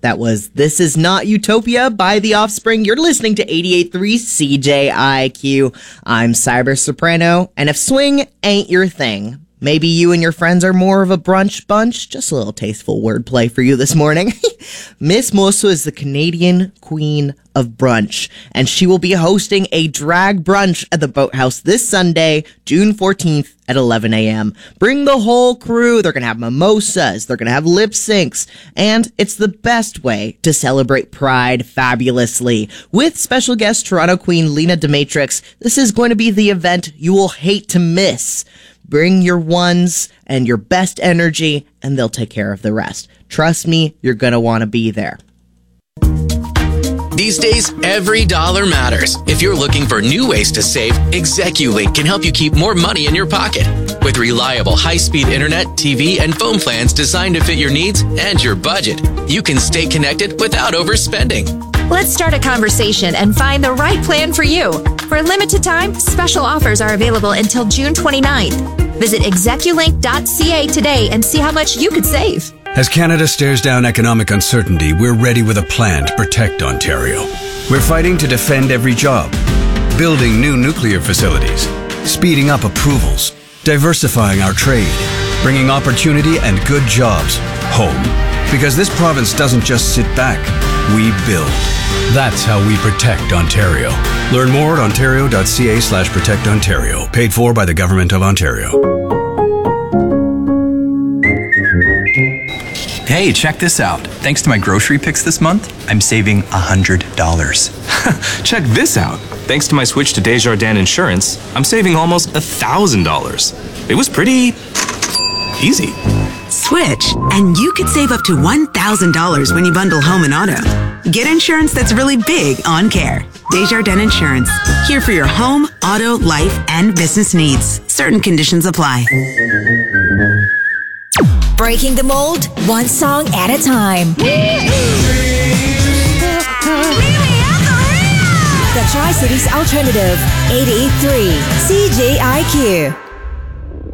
That was This Is Not Utopia by The Offspring. You're listening to 88.3 CJIQ. I'm Cyber Soprano, and if swing ain't your thing, maybe you and your friends are more of a brunch bunch. Just a little tasteful wordplay for you this morning. Miss Mosso is the Canadian queen of brunch, and she will be hosting a drag brunch at the Boathouse this Sunday, June 14th at 11 a.m. Bring the whole crew. They're going to have mimosas. They're going to have lip syncs. And it's the best way to celebrate Pride fabulously. With special guest Toronto Queen Lena Demetrix, this is going to be the event you will hate to miss. Bring your ones and your best energy, and they'll take care of the rest. Trust me, you're going to want to be there. These days, every dollar matters. If you're looking for new ways to save, ExecuLink can help you keep more money in your pocket. With reliable high-speed internet, TV, and phone plans designed to fit your needs and your budget, you can stay connected without overspending. Let's start a conversation and find the right plan for you. For a limited time, special offers are available until June 29th. Visit execulink.ca today and see how much you could save. As Canada stares down economic uncertainty, we're ready with a plan to protect Ontario. We're fighting to defend every job, building new nuclear facilities, speeding up approvals, diversifying our trade, bringing opportunity and good jobs home. Because this province doesn't just sit back, we build. That's how we protect Ontario. Learn more at ontario.ca/protectontario. Paid for by the Government of Ontario. Hey, check this out. Thanks to my grocery picks this month, I'm saving $100. Check this out. Thanks to my switch to Desjardins Insurance, I'm saving almost $1,000. It was pretty easy. Switch, and you could save up to $1,000 when you bundle home and auto. Get insurance that's really big on care. Desjardins Insurance. Here for your home, auto, life, and business needs. Certain conditions apply. Breaking the mold, one song at a time. The Tri-Cities Alternative, 88.3 CJIQ.